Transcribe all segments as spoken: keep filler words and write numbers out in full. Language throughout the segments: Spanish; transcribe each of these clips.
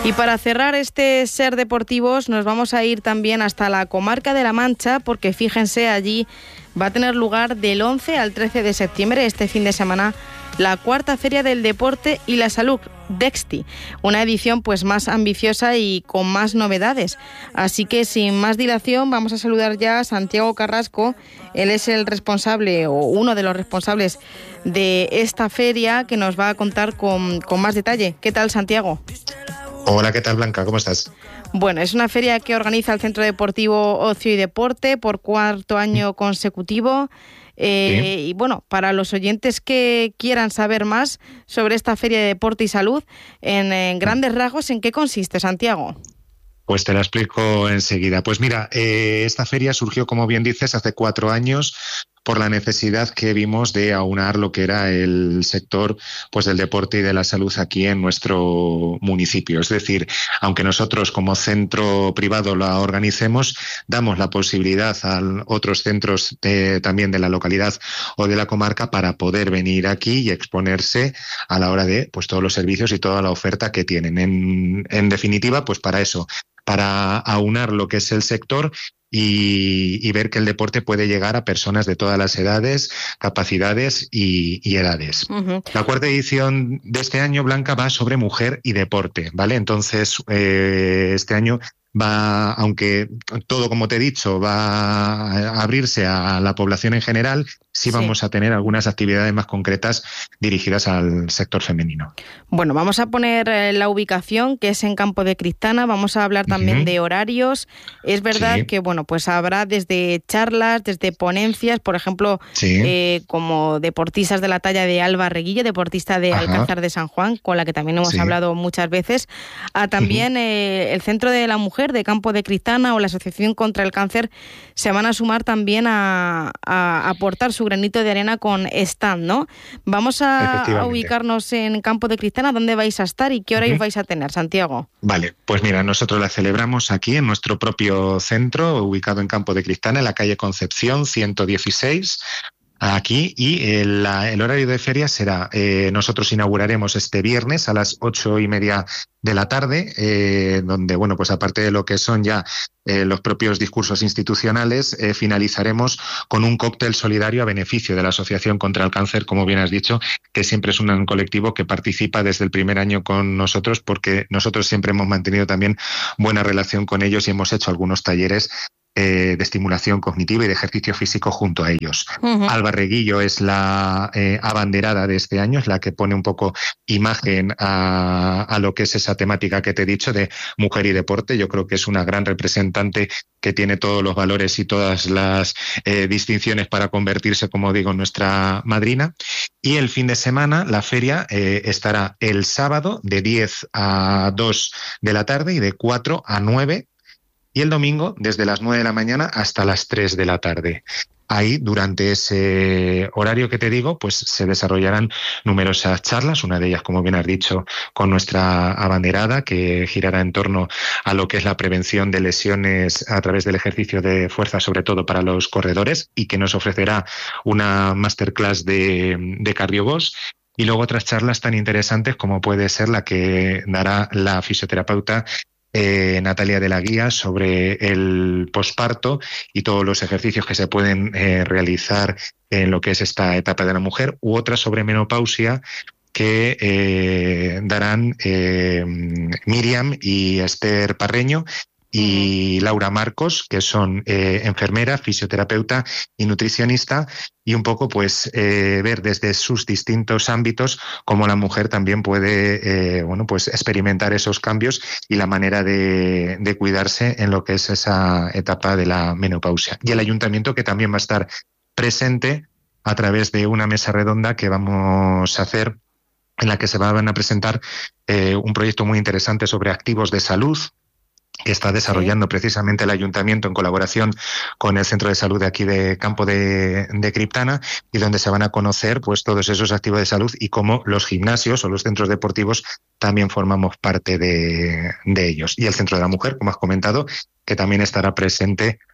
Y para cerrar este Ser Deportivos nos vamos a ir también hasta la comarca de La Mancha, porque fíjense, allí va a tener lugar del once al trece de septiembre, este fin de semana, la cuarta Feria del Deporte y la Salud, Dexti, una edición pues más ambiciosa y con más novedades. Así que sin más dilación vamos a saludar ya a Santiago Carrasco. Él es el responsable o uno de los responsables de esta feria, que nos va a contar con, con más detalle. ¿Qué tal, Santiago? Hola, ¿qué tal, Blanca? ¿Cómo estás? Bueno, es una feria que organiza el Centro Deportivo Ocio y Deporte por cuarto año consecutivo. Eh, sí. Y bueno, para los oyentes que quieran saber más sobre esta Feria de Deporte y Salud, en, en grandes rasgos, ¿en qué consiste, Santiago? Pues te la explico enseguida. Pues mira, eh, esta feria surgió, como bien dices, hace cuatro años por la necesidad que vimos de aunar lo que era el sector pues del deporte y de la salud aquí en nuestro municipio. Es decir, aunque nosotros como centro privado la organicemos, damos la posibilidad a otros centros de, también de la localidad o de la comarca para poder venir aquí y exponerse a la hora de pues todos los servicios y toda la oferta que tienen. En, en definitiva, pues para eso, para aunar lo que es el sector y, y ver que el deporte puede llegar a personas de todas las edades, capacidades y, y edades. Uh-huh. La cuarta edición de este año, Blanca, va sobre mujer y deporte, ¿vale? Entonces, eh, este año va, aunque todo, como te he dicho, va a abrirse a la población en general, sí, sí vamos a tener algunas actividades más concretas dirigidas al sector femenino. Bueno, vamos a poner la ubicación, que es en Campo de Cristana. Vamos a hablar también uh-huh. de horarios. Es verdad sí. que, bueno, pues habrá desde charlas, desde ponencias, por ejemplo, sí. eh, como deportistas de la talla de Alba Reguillo, deportista de Ajá. Alcázar de San Juan, con la que también hemos sí. hablado muchas veces, a también uh-huh. eh, el Centro de la Mujer de Campo de Cristana o la Asociación contra el Cáncer se van a sumar también a, a aportar su granito de arena con stand, ¿no? Vamos a, a ubicarnos en Campo de Cristana. ¿Dónde vais a estar y qué horarios uh-huh. vais a tener, Santiago? Vale, pues mira, nosotros la celebramos aquí en nuestro propio centro, ubicado en Campo de Cristana, en la calle Concepción ciento dieciséis. Aquí, y el, el horario de feria será, eh, nosotros inauguraremos este viernes a las ocho y media de la tarde, eh, donde, bueno, pues aparte de lo que son ya eh, los propios discursos institucionales, eh, finalizaremos con un cóctel solidario a beneficio de la Asociación contra el Cáncer, como bien has dicho, que siempre es un, un colectivo que participa desde el primer año con nosotros, porque nosotros siempre hemos mantenido también buena relación con ellos y hemos hecho algunos talleres Eh, de estimulación cognitiva y de ejercicio físico junto a ellos. Uh-huh. Alba Reguillo es la eh, abanderada de este año, es la que pone un poco imagen a, a lo que es esa temática que te he dicho de mujer y deporte. Yo creo que es una gran representante que tiene todos los valores y todas las eh, distinciones para convertirse, como digo, en nuestra madrina. Y el fin de semana la feria eh, estará el sábado de diez a dos de la tarde y de cuatro a nueve, y el domingo desde las nueve de la mañana hasta las tres de la tarde. Ahí, durante ese horario que te digo, pues se desarrollarán numerosas charlas, una de ellas, como bien has dicho, con nuestra abanderada, que girará en torno a lo que es la prevención de lesiones a través del ejercicio de fuerza, sobre todo para los corredores, y que nos ofrecerá una masterclass de, de CardioBoss. Y luego otras charlas tan interesantes como puede ser la que dará la fisioterapeuta Eh, Natalia de la Guía sobre el posparto y todos los ejercicios que se pueden eh, realizar en lo que es esta etapa de la mujer, u otra sobre menopausia que eh, darán eh, Miriam y Esther Parreño y Laura Marcos, que son eh, enfermera, fisioterapeuta y nutricionista, y un poco pues eh, ver desde sus distintos ámbitos cómo la mujer también puede eh, bueno pues experimentar esos cambios y la manera de, de cuidarse en lo que es esa etapa de la menopausia. Y el ayuntamiento, que también va a estar presente a través de una mesa redonda que vamos a hacer, en la que se van a presentar eh, un proyecto muy interesante sobre activos de salud, que está desarrollando sí. precisamente el ayuntamiento en colaboración con el centro de salud de aquí de Campo de, de Criptana, y donde se van a conocer pues todos esos activos de salud y cómo los gimnasios o los centros deportivos también formamos parte de, de ellos. Y el Centro de la Mujer, como has comentado, que también estará presente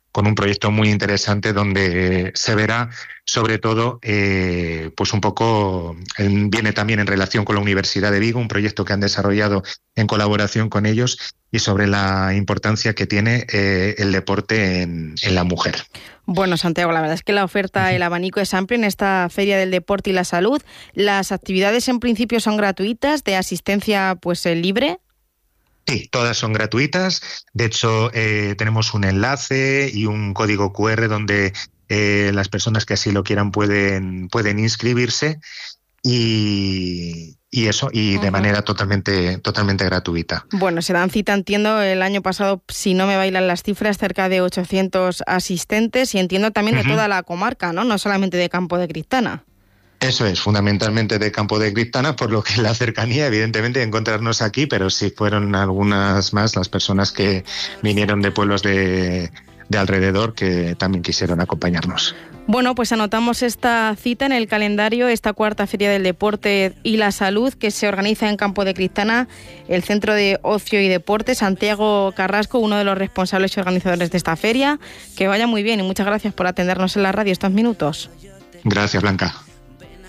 con un proyecto muy interesante donde se verá sobre todo eh, pues un poco, en, viene también en relación con la Universidad de Vigo, un proyecto que han desarrollado en colaboración con ellos y sobre la importancia que tiene eh, el deporte en, en la mujer. Bueno, Santiago, la verdad es que la oferta, el abanico es amplio en esta Feria del Deporte y la Salud. Las actividades en principio son gratuitas, de asistencia pues libre. Sí, todas son gratuitas. De hecho, eh, tenemos un enlace y un código cu erre donde eh, las personas que así lo quieran pueden, pueden inscribirse y, y eso, y de uh-huh. manera totalmente, totalmente gratuita. Bueno, se dan cita, entiendo, el año pasado, si no me bailan las cifras, cerca de ochocientos asistentes y entiendo también uh-huh. de toda la comarca, ¿no? No solamente de Campo de Criptana. Eso es, fundamentalmente de Campo de Criptana, por lo que la cercanía, evidentemente, de encontrarnos aquí, pero sí fueron algunas más las personas que vinieron de pueblos de, de alrededor que también quisieron acompañarnos. Bueno, pues anotamos esta cita en el calendario, esta cuarta Feria del Deporte y la Salud que se organiza en Campo de Criptana, el Centro de Ocio y Deporte. Santiago Carrasco, uno de los responsables y organizadores de esta feria. Que vaya muy bien y muchas gracias por atendernos en la radio estos minutos. Gracias, Blanca.